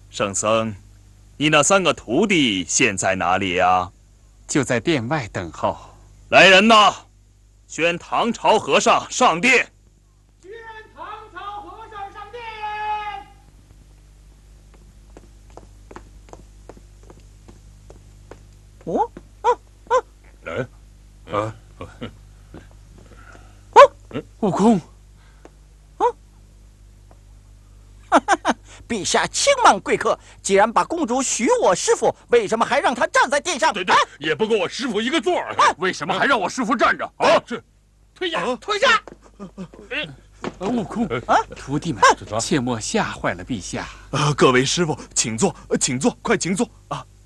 圣僧，你那3个徒弟现在哪里呀？ 就在殿外等候。 来人呐，宣唐朝和尚上殿。 宣唐朝和尚上殿。 悟空， 陛下轻慢贵客，既然把公主许我师傅，为什么还让她站在殿上？ 对，也不给我师傅一个座儿。 为什么还让我师傅站着？ 是， 退下，退下！ 悟空，徒弟们切莫吓坏了陛下。 各位师傅，请坐，请坐，快请坐啊！